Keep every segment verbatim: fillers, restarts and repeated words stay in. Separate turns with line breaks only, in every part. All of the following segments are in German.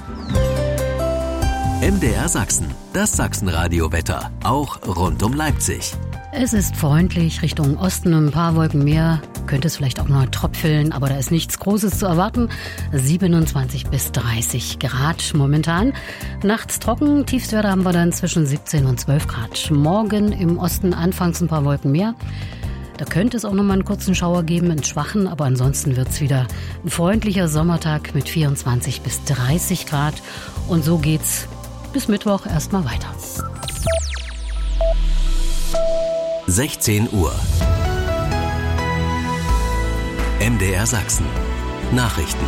M D R Sachsen, das Sachsenradio-Wetter, auch rund um Leipzig.
Es ist freundlich, Richtung Osten ein paar Wolken mehr. Könnte es vielleicht auch noch tröpfeln, aber da ist nichts Großes zu erwarten. siebenundzwanzig bis dreißig Grad momentan. Nachts trocken, Tiefstwerte haben wir dann zwischen siebzehn und zwölf Grad. Morgen im Osten anfangs ein paar Wolken mehr. Da könnte es auch noch mal einen kurzen Schauer geben, einen schwachen, aber ansonsten wird es wieder ein freundlicher Sommertag mit vierundzwanzig bis dreißig Grad. Und so geht's bis Mittwoch erstmal weiter.
sechzehn Uhr. M D R Sachsen. Nachrichten.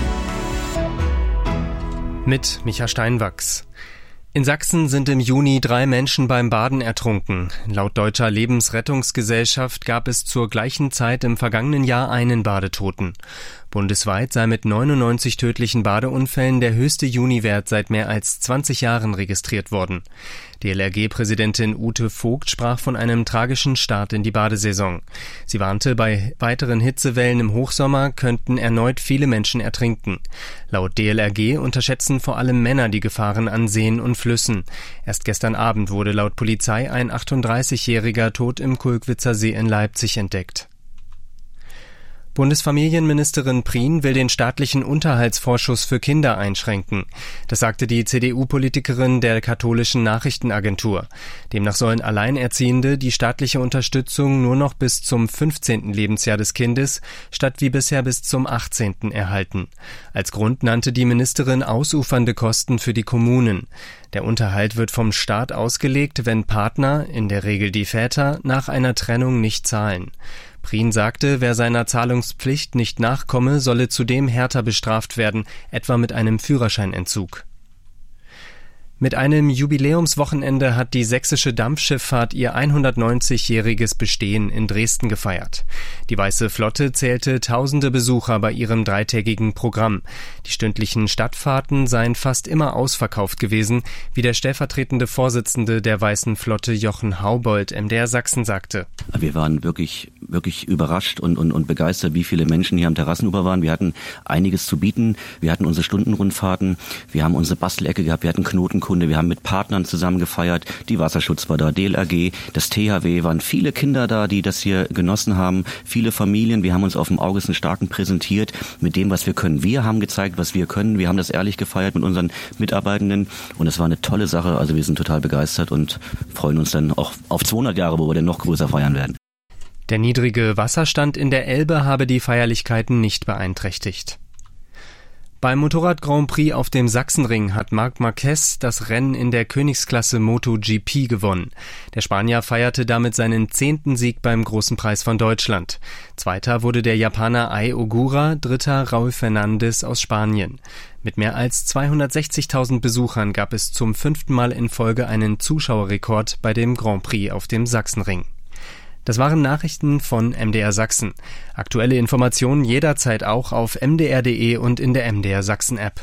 Mit Micha Steinwachs. In Sachsen sind im Juni drei Menschen beim Baden ertrunken. Laut Deutscher Lebensrettungsgesellschaft gab es zur gleichen Zeit im vergangenen Jahr einen Badetoten. Bundesweit sei mit neunundneunzig tödlichen Badeunfällen der höchste Juniwert seit mehr als zwanzig Jahren registriert worden. D L R G-Präsidentin Ute Vogt sprach von einem tragischen Start in die Badesaison. Sie warnte, bei weiteren Hitzewellen im Hochsommer könnten erneut viele Menschen ertrinken. Laut D L R G unterschätzen vor allem Männer die Gefahren an Seen und Flüssen. Erst gestern Abend wurde laut Polizei ein achtunddreißigjähriger tot im Kulkwitzer See in Leipzig entdeckt. Bundesfamilienministerin Prien will den staatlichen Unterhaltsvorschuss für Kinder einschränken. Das sagte die C D U-Politikerin der katholischen Nachrichtenagentur. Demnach sollen Alleinerziehende die staatliche Unterstützung nur noch bis zum fünfzehnten Lebensjahr des Kindes statt wie bisher bis zum achtzehnten erhalten. Als Grund nannte die Ministerin ausufernde Kosten für die Kommunen. Der Unterhalt wird vom Staat ausgelegt, wenn Partner, in der Regel die Väter, nach einer Trennung nicht zahlen. Prien sagte, wer seiner Zahlungspflicht nicht nachkomme, solle zudem härter bestraft werden, etwa mit einem Führerscheinentzug. Mit einem Jubiläumswochenende hat die sächsische Dampfschifffahrt ihr hundertneunzigjähriges Bestehen in Dresden gefeiert. Die Weiße Flotte zählte tausende Besucher bei ihrem dreitägigen Programm. Die stündlichen Stadtfahrten seien fast immer ausverkauft gewesen, wie der stellvertretende Vorsitzende der Weißen Flotte Jochen Haubold M D R Sachsen sagte.
Wir waren wirklich, wirklich überrascht und, und, und begeistert, wie viele Menschen hier am Terrassenufer waren. Wir hatten einiges zu bieten. Wir hatten unsere Stundenrundfahrten, wir haben unsere Bastelecke gehabt, wir hatten Knotenkunde. Wir haben mit Partnern zusammen gefeiert, die Wasserschutz war da, D L R G, das T H W, waren viele Kinder da, die das hier genossen haben, viele Familien. Wir haben uns auf dem August Starken präsentiert mit dem, was wir können. Wir haben gezeigt, was wir können. Wir haben das ehrlich gefeiert mit unseren Mitarbeitenden und es war eine tolle Sache. Also wir sind total begeistert und freuen uns dann auch auf zweihundert Jahre, wo wir dann noch größer feiern werden.
Der niedrige Wasserstand in der Elbe habe die Feierlichkeiten nicht beeinträchtigt. Beim Motorrad-Grand Prix auf dem Sachsenring hat Marc Marquez das Rennen in der Königsklasse MotoGP gewonnen. Der Spanier feierte damit seinen zehnten Sieg beim Großen Preis von Deutschland. Zweiter wurde der Japaner Ai Ogura, dritter Raúl Fernández aus Spanien. Mit mehr als zweihundertsechzigtausend Besuchern gab es zum fünften Mal in Folge einen Zuschauerrekord bei dem Grand Prix auf dem Sachsenring. Das waren Nachrichten von M D R Sachsen. Aktuelle Informationen jederzeit auch auf m d r punkt d e und in der M D R Sachsen App.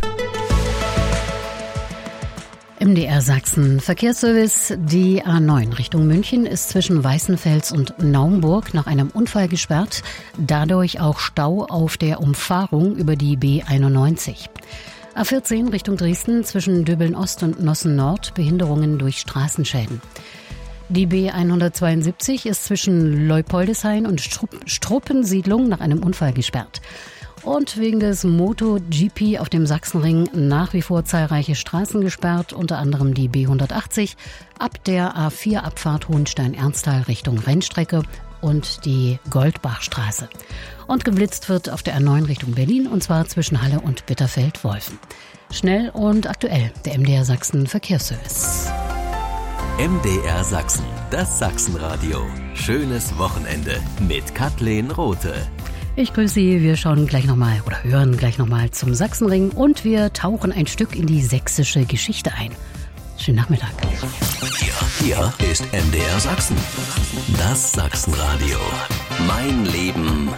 M D R Sachsen Verkehrsservice. Die A neun Richtung München ist zwischen Weißenfels und Naumburg nach einem Unfall gesperrt. Dadurch auch Stau auf der Umfahrung über die B einundneunzig. A vierzehn Richtung Dresden zwischen Döbeln Ost und Nossen Nord. Behinderungen durch Straßenschäden. Die B hundertzweiundsiebzig ist zwischen Leupoldeshain und Strupp- Struppensiedlung nach einem Unfall gesperrt. Und wegen des MotoGP auf dem Sachsenring nach wie vor zahlreiche Straßen gesperrt, unter anderem die B hundertachtzig ab der A vier Abfahrt Hohenstein-Ernsthal Richtung Rennstrecke und die Goldbachstraße. Und geblitzt wird auf der A neun Richtung Berlin und zwar zwischen Halle und Bitterfeld-Wolfen. Schnell und aktuell der M D R Sachsen Verkehrsservice.
M D R Sachsen, das Sachsenradio. Schönes Wochenende mit Kathleen Rothe.
Ich grüße Sie, wir schauen gleich nochmal oder hören gleich nochmal zum Sachsenring und wir tauchen ein Stück in die sächsische Geschichte ein. Schönen Nachmittag.
Hier, hier ist M D R Sachsen, das Sachsenradio. Mein Leben,